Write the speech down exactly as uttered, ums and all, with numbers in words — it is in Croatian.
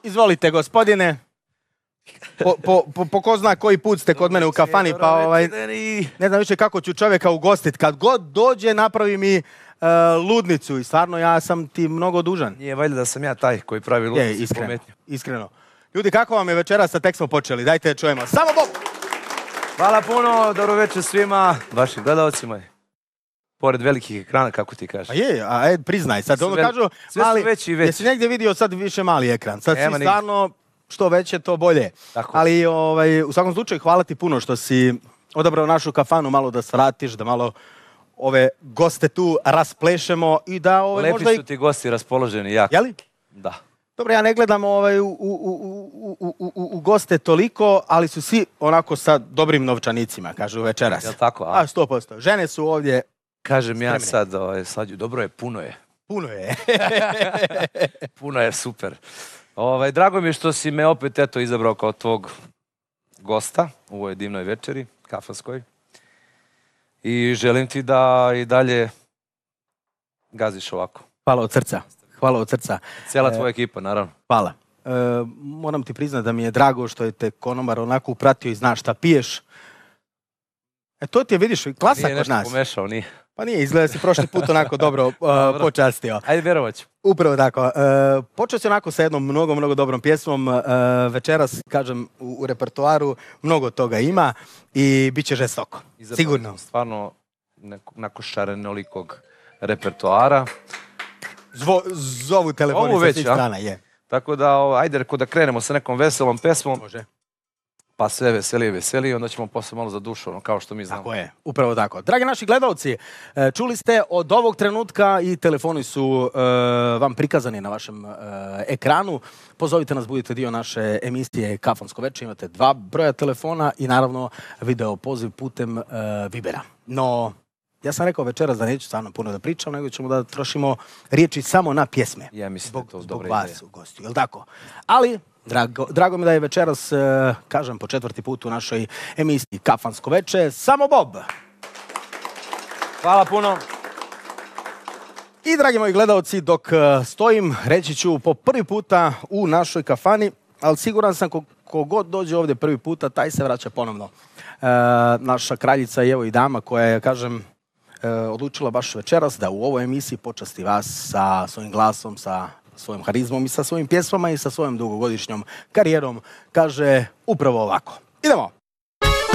Izvolite, gospodine. Po, po, po, po ko zna koji put ste kod mene u kafani, pa ovaj, ne znam više kako ću čovjeka ugostiti. Kad god dođe, napravi mi uh, ludnicu i stvarno ja sam ti mnogo dužan. Nije valjda da sam ja taj koji pravi ludnicu. Je, iskreno, iskreno. Ljudi, kako vam je večera, sa tek smo počeli? Dajte čujemo. Samo Bog! Hvala puno, dobro večer svima, vašim gledalcima. Pored velikih ekrana, kako ti kažeš. A je, a ed, priznaj, sad ono kažu, sve mali, su veći i veći. Jesi negdje vidio sad više mali ekran? Sad Nema si stvarno, što veće, to bolje. Tako. Ali ovaj, u svakom slučaju, hvala ti puno što si odabrao našu kafanu, malo da svratiš, da malo ove goste tu rasplešemo i da ovaj, Lepi možda i... su ti gosti raspoloženi, jako. Jeli? Da. Dobro, ja ne gledam ovaj, u, u, u, u, u, u goste toliko, ali su svi onako sa dobrim novčanicima, kažu večeras. Jel' tako? A, a sto posto. Žene su ovdje... Kažem ja spremne. sad, ovaj, Slađu, dobro je, puno je. Puno je. Puno je, super. Ovaj, drago mi je što si me opet eto izabrao kao tvog gosta u ovoj divnoj večeri, kafanskoj. I želim ti da i dalje gaziš ovako. Hvala od srca. Hvala od srca. Cijela tvoja ekipa, naravno. Hvala. E, moram ti priznati da mi je drago što je te konobar onako upratio i znaš šta piješ. E to ti je, vidiš, klasa kod nas. Nije nešto pomešao, nije. Pa nije, izgleda si prošli put onako dobro uh, počastio. Ajde, vjerovat ću. Upravo tako. Uh, počeo si onako sa jednom mnogo, mnogo dobrom pjesmom. Uh, večeras, kažem, u, u repertoaru mnogo toga ima i bit će žestoko. Izabrali Sigurno. smo stvarno nakon šarenolikog repertoara. Zvo, zovu telefoni Ovu sa već, svih a? strana, je. Tako da, o, ajde, reko da krenemo sa nekom veselom pesmom. Može. Pa sve veselije, veselije, onda ćemo posle malo za dušu, ono, kao što mi znamo. Tako je, upravo tako. Dragi naši gledalci, čuli ste od ovog trenutka i telefoni su uh, vam prikazani na vašem uh, ekranu. Pozovite nas, budite dio naše emisije Kafansko večer. Imate dva broja telefona i naravno video poziv putem uh, Vibera. No, ja sam rekao večeras da neću stvarno puno da pričam, nego ćemo da trošimo riječi samo na pjesme. Ja mislim zbog, da je to zbog dobra vas ideja. u gostiju, je li tako? Ali... Drago, drago mi da je večeras, e, kažem, po četvrti put u našoj emisiji Kafansko veče. Samo Bob! Hvala puno! I, dragi moji gledalci, dok e, stojim, reći ću po prvi puta u našoj kafani, ali siguran sam ko, ko god dođe ovdje prvi puta, taj se vraća ponovno. E, naša kraljica i evo i dama koja je, kažem, e, odlučila baš večeras da u ovoj emisiji počasti vas sa svojim glasom, sa svojom harizmom i sa svojim pjesmama i sa svojom dugogodišnjom karijerom, kaže upravo ovako. Idemo!